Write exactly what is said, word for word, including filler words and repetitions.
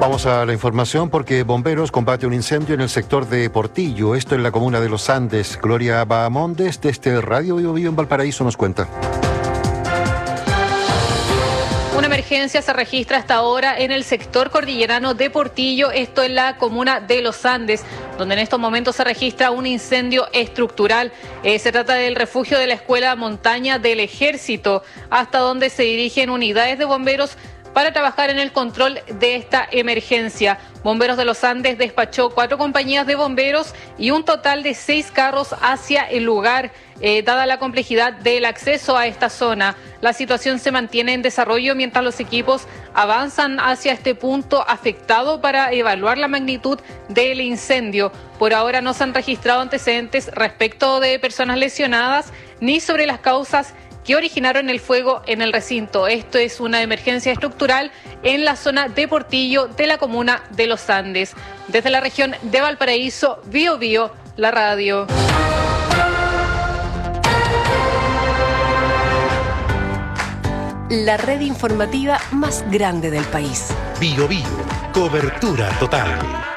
Vamos a la información porque bomberos combate un incendio en el sector de Portillo, esto en la comuna de Los Andes. Gloria Bahamondes, desde Radio Bio Bio en Valparaíso, nos cuenta. Una emergencia se registra hasta ahora en el sector cordillerano de Portillo, esto en la comuna de Los Andes, donde en estos momentos se registra un incendio estructural. Eh, se trata del refugio de la Escuela Montaña del Ejército, hasta donde se dirigen unidades de bomberos para trabajar en el control de esta emergencia. Bomberos de Los Andes despachó cuatro compañías de bomberos y un total de seis carros hacia el lugar, eh, dada la complejidad del acceso a esta zona. La situación se mantiene en desarrollo mientras los equipos avanzan hacia este punto afectado para evaluar la magnitud del incendio. Por ahora no se han registrado antecedentes respecto de personas lesionadas ni sobre las causas que originaron el fuego en el recinto. Esto es una emergencia estructural en la zona de Portillo de la comuna de Los Andes. Desde la región de Valparaíso, Bio Bio, la radio. La red informativa más grande del país. Bio Bio, cobertura total.